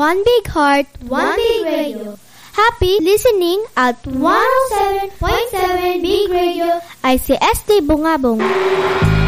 one big heart, one big radio. Happy listening at 107.7 Big Radio ICSD Bungabong.